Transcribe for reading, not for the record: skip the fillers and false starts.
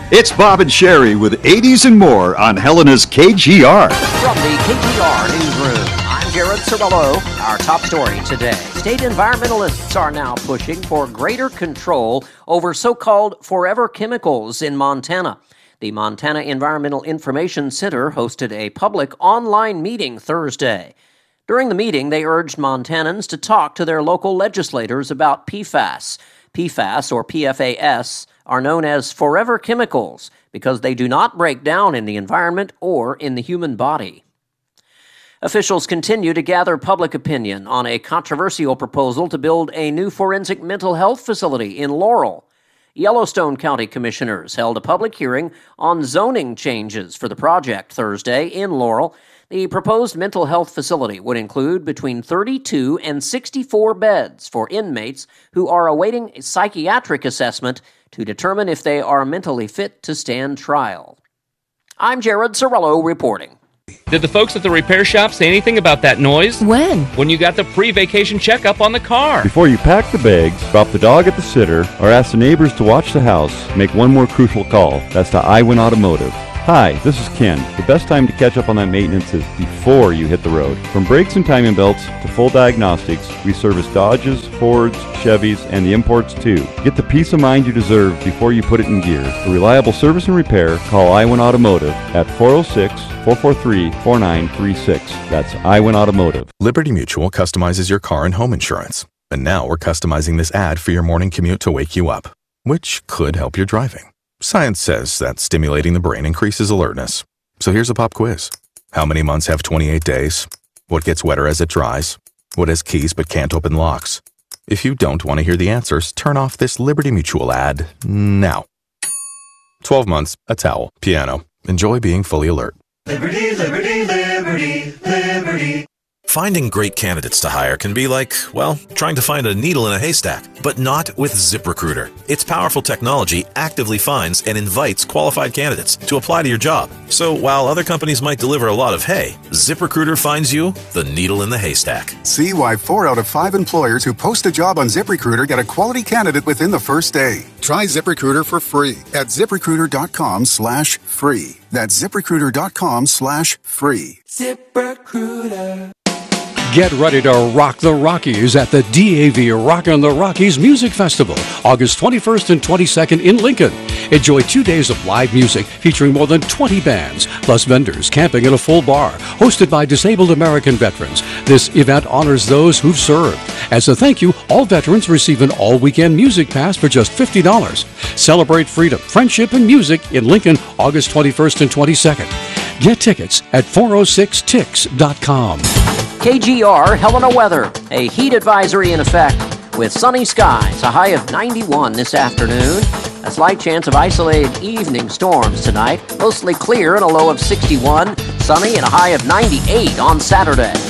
It's Bob and Sherry with 80s and more on Helena's KGR. From the KGR Newsroom, I'm Jared Cirillo. Our top story today. State environmentalists are now pushing for greater control over so-called forever chemicals in Montana. The Montana Environmental Information Center hosted a public online meeting Thursday. During the meeting, they urged Montanans to talk to their local legislators about PFAS. PFAS, or PFAS, are known as forever chemicals because they do not break down in the environment or in the human body. Officials continue to gather public opinion on a controversial proposal to build a new forensic mental health facility in Laurel. Yellowstone County commissioners held a public hearing on zoning changes for the project Thursday in Laurel. The proposed mental health facility would include between 32 and 64 beds for inmates who are awaiting a psychiatric assessment to determine if they are mentally fit to stand trial. I'm Jared Cirillo reporting. Did the folks at the repair shop say anything about that noise? When? When you got the pre-vacation checkup on the car. Before you pack the bags, drop the dog at the sitter, or ask the neighbors to watch the house, make one more crucial call. That's to Iwin Automotive. Hi, this is Ken. The best time to catch up on that maintenance is before you hit the road. From brakes and timing belts to full diagnostics, we service Dodges, Fords, Chevys, and the imports too. Get the peace of mind you deserve before you put it in gear. For reliable service and repair, call Iwin Automotive at 406-443-4936. That's Iwin Automotive. Liberty Mutual customizes your car and home insurance. And now we're customizing this ad for your morning commute to wake you up, which could help your driving. Science says that stimulating the brain increases alertness. So here's a pop quiz. How many months have 28 days? What gets wetter as it dries? What has keys but can't open locks? If you don't want to hear the answers, turn off this Liberty Mutual ad now. 12 months, a towel, piano. Enjoy being fully alert. Liberty, liberty, liberty, liberty. Finding great candidates to hire can be like, well, trying to find a needle in a haystack, but not with ZipRecruiter. Its powerful technology actively finds and invites qualified candidates to apply to your job. So while other companies might deliver a lot of hay, ZipRecruiter finds you the needle in the haystack. See why 4 out of 5 employers who post a job on ZipRecruiter get a quality candidate within the first day. Try ZipRecruiter for free at ZipRecruiter.com/free. That's ZipRecruiter.com/free. ZipRecruiter. Get ready to rock the Rockies at the DAV Rockin' the Rockies Music Festival, August 21st and 22nd in Lincoln. Enjoy 2 days of live music featuring more than 20 bands, plus vendors, camping, and a full bar, hosted by disabled American veterans. This event honors those who've served. As a thank you, all veterans receive an all-weekend music pass for just $50. Celebrate freedom, friendship, and music in Lincoln, August 21st and 22nd. Get tickets at 406tix.com. KGR Helena weather. A heat advisory in effect with sunny skies, a high of 91 this afternoon. A slight chance of isolated evening storms tonight. Mostly clear and a low of 61. Sunny and a high of 98 on Saturday.